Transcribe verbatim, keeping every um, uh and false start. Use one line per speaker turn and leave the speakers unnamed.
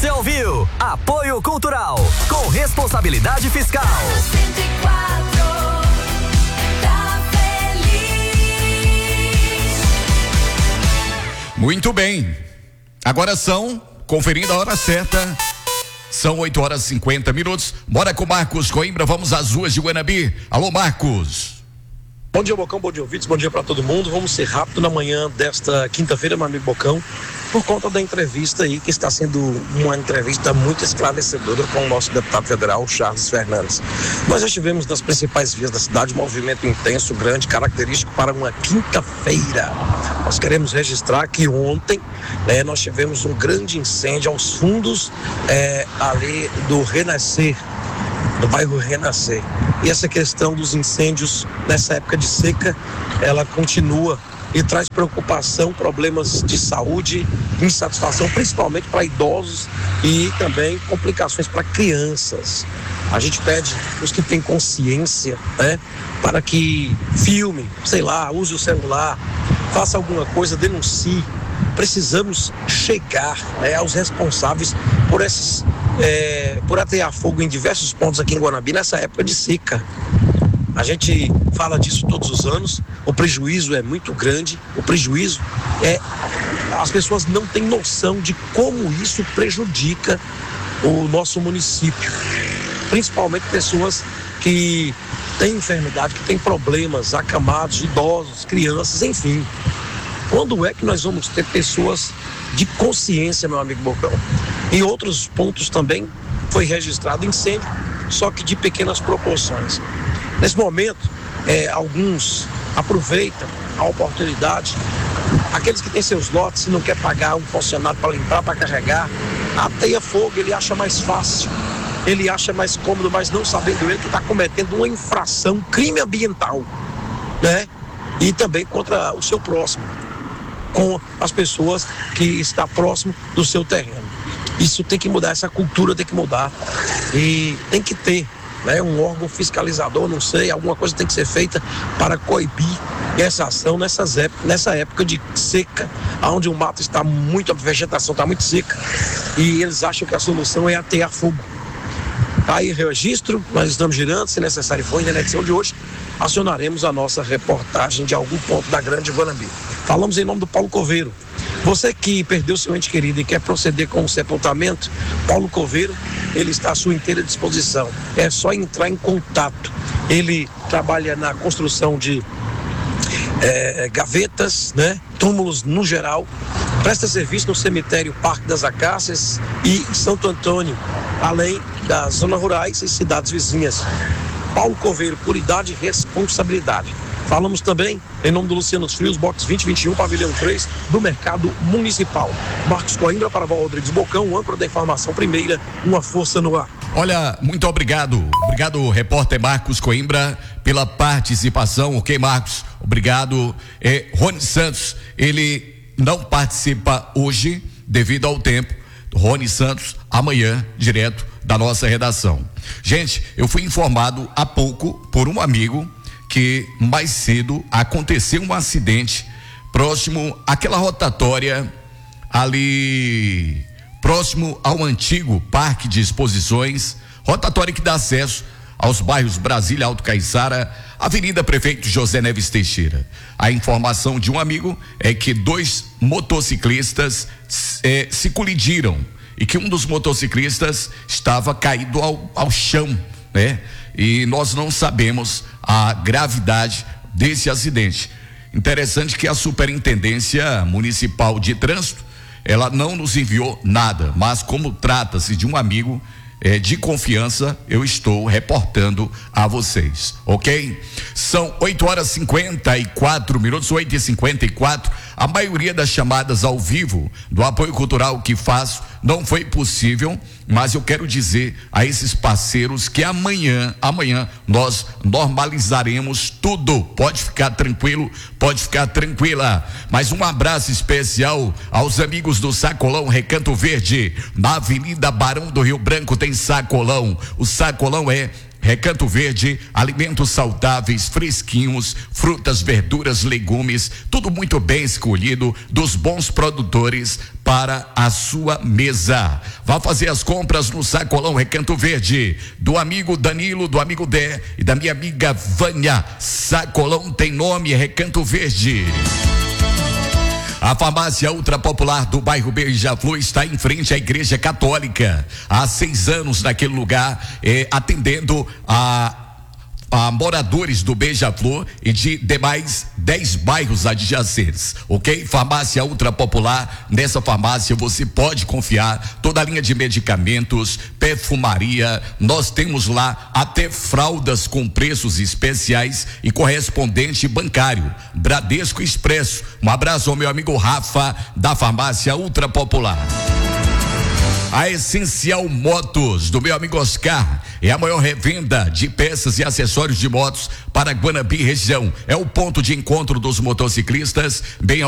Você ouviu Apoio Cultural com responsabilidade fiscal.
cento e quatro, tá feliz.
Muito bem. Agora são, conferindo a hora certa, são oito horas e cinquenta minutos. Bora com Marcos Coimbra, vamos às ruas de Guanabi. Alô, Marcos.
Bom dia, Bocão, bom dia, ouvintes, bom dia para todo mundo. Vamos ser rápido na manhã desta quinta-feira, meu amigo Bocão, por conta da entrevista aí, que está sendo uma entrevista muito esclarecedora com o nosso deputado federal, Charles Fernandes. Nós já estivemos nas principais vias da cidade, um movimento intenso, grande, característico para uma quinta-feira. Nós queremos registrar que ontem né, nós tivemos um grande incêndio aos fundos é, ali do Renascer, do bairro Renascer. E essa questão dos incêndios nessa época de seca, ela continua e traz preocupação, problemas de saúde, insatisfação, principalmente para idosos e também complicações para crianças. A gente pede os que têm consciência, né, para que filme, sei lá, use o celular, faça alguma coisa, denuncie. Precisamos chegar né, aos responsáveis por esses É, por atear fogo em diversos pontos aqui em Guanabi nessa época de seca. A gente fala disso todos os anos, o prejuízo é muito grande, o prejuízo é, as pessoas não têm noção de como isso prejudica o nosso município, principalmente pessoas que têm enfermidade, que têm problemas, acamados, idosos, crianças, enfim. Quando é que nós vamos ter pessoas de consciência, meu amigo Bocão? Em outros pontos também foi registrado incêndio, só que de pequenas proporções. Nesse momento, é, alguns aproveitam a oportunidade, aqueles que têm seus lotes e não quer pagar um funcionário para limpar, para carregar, ateia fogo, ele acha mais fácil, ele acha mais cômodo, mas não sabendo ele que está cometendo uma infração, crime ambiental, né? E também contra o seu próximo, com as pessoas que estão próximo do seu terreno. Isso tem que mudar, essa cultura tem que mudar e tem que ter né, um órgão fiscalizador, não sei, alguma coisa tem que ser feita para coibir essa ação nessas épocas, nessa época de seca, onde o mato está muito, a vegetação está muito seca e eles acham que a solução é atear fogo. Tá aí registro, nós estamos girando, se necessário for, na edição de hoje, acionaremos a nossa reportagem de algum ponto da Grande Guanabi. Falamos em nome do Paulo Coveiro. Você que perdeu seu ente querido e quer proceder com o sepultamento, Paulo Coveiro, ele está à sua inteira disposição. É só entrar em contato. Ele trabalha na construção de é, gavetas, né? Túmulos no geral. Presta serviço no cemitério Parque das Acácias e Santo Antônio, além das zonas rurais e cidades vizinhas. Paulo Coveiro, por idade e responsabilidade. Falamos também em nome do Luciano dos Frios, box vinte e vinte e um, pavilhão três, do Mercado Municipal. Marcos Coimbra para Val Rodrigues Bocão, âncora da informação primeira, uma força no ar.
Olha, muito obrigado. Obrigado, repórter Marcos Coimbra, pela participação. Ok, Marcos? Obrigado. É, Rony Santos, ele não participa hoje devido ao tempo. Rony Santos, amanhã, direto da nossa redação. Gente, eu fui informado há pouco por um amigo que mais cedo aconteceu um acidente próximo àquela rotatória ali, próximo ao antigo Parque de Exposições, rotatória que dá acesso aos bairros Brasília, Alto Caiçara, Avenida Prefeito José Neves Teixeira. A informação de um amigo é que dois motociclistas eh, se colidiram e que um dos motociclistas estava caído ao, ao chão, né? E nós não sabemos a gravidade desse acidente. Interessante que a Superintendência Municipal de Trânsito, ela não nos enviou nada, mas como trata-se de um amigo é, de confiança, eu estou reportando a vocês, ok? São oito horas e cinquenta e quatro minutos, oito e cinquenta e quatro. A maioria das chamadas ao vivo do apoio cultural que faço não foi possível, mas eu quero dizer a esses parceiros que amanhã, amanhã nós normalizaremos tudo. Pode ficar tranquilo, pode ficar tranquila. Mas um abraço especial aos amigos do Sacolão Recanto Verde, na Avenida Barão do Rio Branco tem Sacolão. O Sacolão é Recanto Verde, alimentos saudáveis, fresquinhos, frutas, verduras, legumes, tudo muito bem escolhido dos bons produtores para a sua mesa. Vá fazer as compras no Sacolão Recanto Verde, do amigo Danilo, do amigo Dé e da minha amiga Vânia. Sacolão tem nome, Recanto Verde. A farmácia Ultra Popular do bairro Beija-Flor está em frente à Igreja Católica. Há seis anos naquele lugar, eh, atendendo a, a moradores do Beija-Flor e de demais dez bairros adjacentes, ok? Farmácia Ultra Popular, nessa farmácia você pode confiar, toda a linha de medicamentos, perfumaria, nós temos lá até fraldas com preços especiais e correspondente bancário, Bradesco Expresso. Um abraço ao meu amigo Rafa, da farmácia Ultra Popular. A Essencial Motos, do meu amigo Oscar, é a maior revenda de peças e acessórios de motos para Guanabi região. É o ponto de encontro dos motociclistas, bem ao